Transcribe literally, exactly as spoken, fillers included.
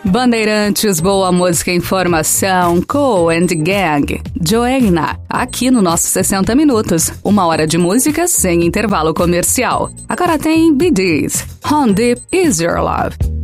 Bandeirantes, boa música e informação, Kool and Gang, Joanna, aqui no nosso sessenta minutos, uma hora de música sem intervalo comercial. Agora tem Bee Gees, How Deep Is Your Love?